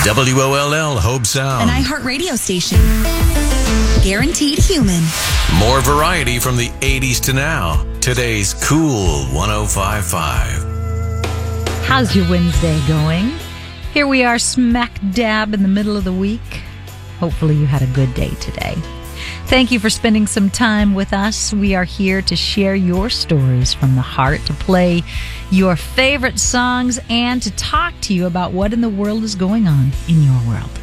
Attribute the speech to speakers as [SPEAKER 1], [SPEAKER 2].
[SPEAKER 1] WOLL Hope Sound.
[SPEAKER 2] An iHeartRadio station. Guaranteed human.
[SPEAKER 1] More variety from the 80s to now. Today's Cool 105.5.
[SPEAKER 3] How's your Wednesday going? Here we are smack dab in the middle of the week. Hopefully you had a good day today. Thank you for spending some time with us. We are here to share your stories from the heart, to play your favorite songs, and to talk to you about what in the world is going on in your world.